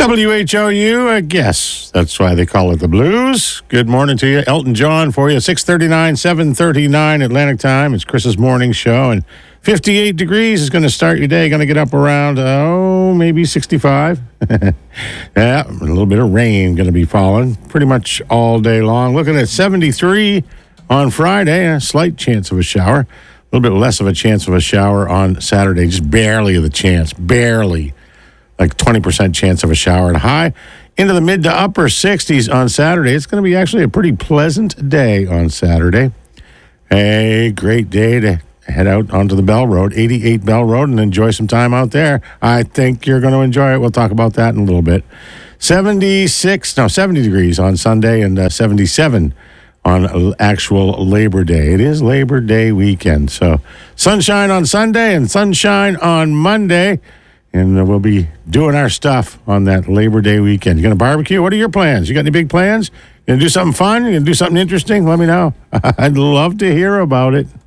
WHOU, I guess. That's why they call it the Blues. Good morning to you. Elton John for you. 6:39, 7:39 Atlantic time. It's Chris's morning show. And 58 degrees is going to start your day. Going to get up around, maybe 65. Yeah, a little bit of rain going to be falling pretty much all day long. Looking at 73 on Friday. A slight chance of a shower. A little bit less of a chance of a shower on Saturday. Just barely of the chance. Barely. Like 20% chance of a shower and high into the mid to upper 60s on Saturday. It's going to be actually a pretty pleasant day on Saturday. A great day to head out onto the Bell Road, 88 Bell Road, and enjoy some time out there. I think you're going to enjoy it. We'll talk about that in a little bit. 70 degrees on Sunday and 77 on actual Labor Day. It is Labor Day weekend. So sunshine on Sunday and sunshine on Monday. And we'll be doing our stuff on that Labor Day weekend. You going to barbecue? What are your plans? You got any big plans? You going to do something fun? You going to do something interesting? Let me know. I'd love to hear about it.